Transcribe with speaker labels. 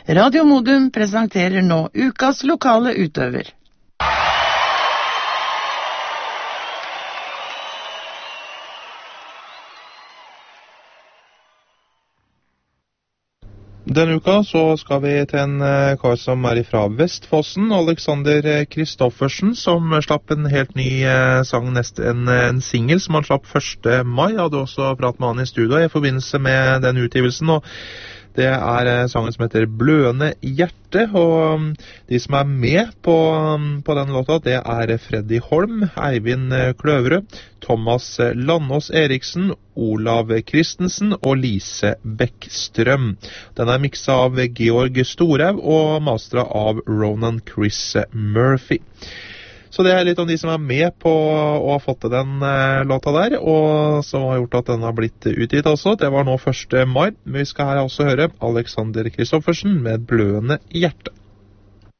Speaker 1: Radio Modum presenterer nå ukas lokale utøver.
Speaker 2: Denne uka så skal vi til en kar som fra Vestfossen, Alexander Kristoffersen, som slapp en helt ny sang, en single som han slapp 1. mai. Jeg hadde også pratet med han i studio i forbindelse med den utgivelsen, og det sangen som heter Bløende Hjerte, og de som med på den låta, det Freddy Holm, Eivind Kløverød, Thomas Landås Eriksen, Olav Kristensen og Lise Beckstrøm. Den mikset av Georg Storhaug og masteret av Ronan Chris Murphy. Så det litt om de som med på å ha fått til den låta der, og som har gjort at den har blitt utgitt også. Det var nå 1. mai. Vi skal her også høre Alexander Kristoffersen med Bløende Hjerte.